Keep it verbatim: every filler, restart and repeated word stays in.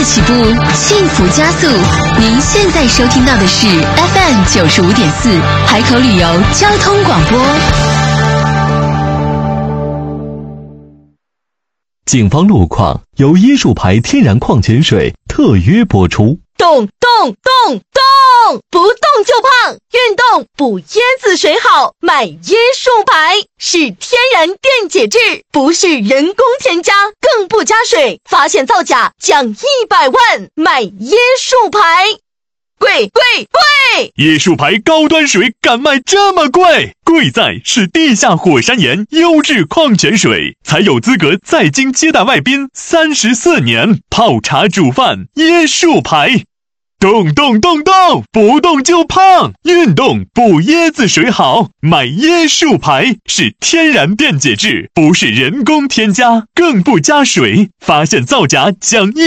起步，幸福加速。您现在收听到的是 F M 九十五点四海口旅游交通广播。 警方路况由椰树牌天然矿泉水特约播出。 动动动动，不动就胖，运动补椰子水好，买椰树牌是天然电解质，不是人工添加，更不加水，发现造假奖一百万，买椰树牌。贵贵贵！ 椰树牌高端水敢卖这么贵？贵在是地下火山岩优质矿泉水，才有资格在京接待外宾三十四年，泡茶煮饭椰树牌。动动动动，不动就胖，运动补椰子水好，买椰树牌是天然电解质，不是人工添加，更不加水，发现造假奖一